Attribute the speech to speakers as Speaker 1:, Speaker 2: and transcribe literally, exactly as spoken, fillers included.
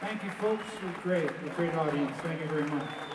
Speaker 1: Thank you, folks. It was great. A great audience. Thank you very much.